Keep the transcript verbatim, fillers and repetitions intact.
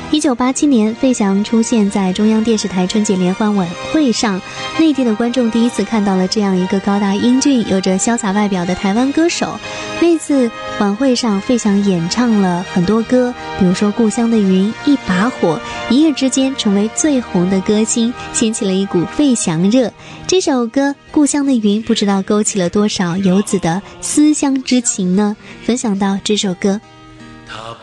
一九八七年，费翔出现在中央电视台春节联欢晚会上，内地的观众第一次看到了这样一个高大英俊、有着潇洒外表的台湾歌手。那次晚会上，费翔演唱了很多歌，比如说《故乡的云》、《一把火》，一夜之间成为最红的歌星，掀起了一股费翔热。这首歌《故乡的云》不知道勾起了多少游子的思乡之情呢？分享到这首歌。